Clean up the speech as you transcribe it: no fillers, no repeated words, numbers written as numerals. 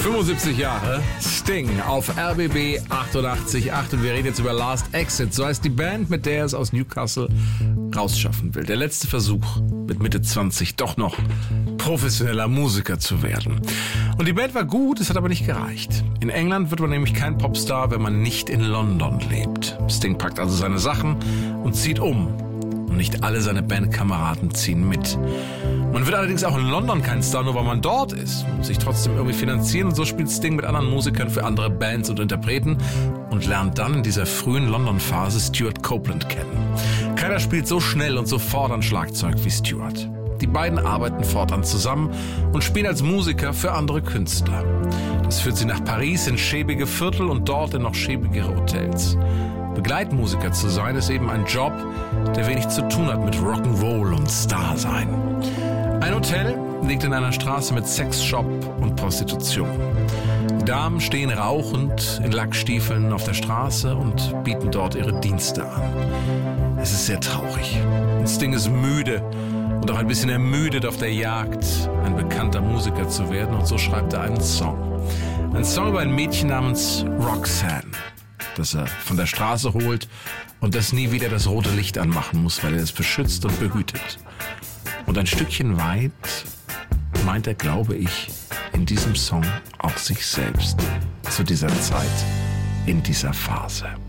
75 Jahre Sting auf RBB 88.8 und wir reden jetzt über Last Exit. So heißt die Band, mit der er es aus Newcastle rausschaffen will. Der letzte Versuch, mit Mitte 20 doch noch professioneller Musiker zu werden. Und die Band war gut, es hat aber nicht gereicht. In England wird man nämlich kein Popstar, wenn man nicht in London lebt. Sting packt also seine Sachen und zieht um. Und nicht alle seine Bandkameraden ziehen mit. Man wird allerdings auch in London kein Star, nur weil man dort ist. Man muss sich trotzdem irgendwie finanzieren und so spielt Sting mit anderen Musikern für andere Bands und Interpreten und lernt dann in dieser frühen London-Phase Stuart Copeland kennen. Keiner spielt so schnell und so fordernd Schlagzeug wie Stuart. Die beiden arbeiten fortan zusammen und spielen als Musiker für andere Künstler. Das führt sie nach Paris in schäbige Viertel und dort in noch schäbigere Hotels. Begleitmusiker zu sein ist eben ein Job, der wenig zu tun hat mit Rock'n'Roll und Starsein. Ein Hotel liegt in einer Straße mit Sexshop und Prostitution. Die Damen stehen rauchend in Lackstiefeln auf der Straße und bieten dort ihre Dienste an. Es ist sehr traurig. Sting ist müde und auch ein bisschen ermüdet auf der Jagd, ein bekannter Musiker zu werden, und so schreibt er einen Song. Ein Song über ein Mädchen namens Roxanne, das er von der Straße holt und das nie wieder das rote Licht anmachen muss, weil er es beschützt und behütet. Und ein Stückchen weit meint er, glaube ich, in diesem Song auch sich selbst zu dieser Zeit, in dieser Phase.